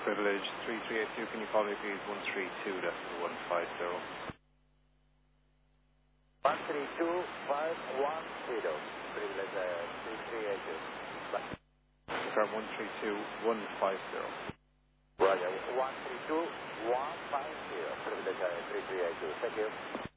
Privilege 3382, can you call me please? 132, that's the 150. 132510. Privilege 3382. Confirm 132, 150. Roger, 132150. Privilege 3382. Thank you.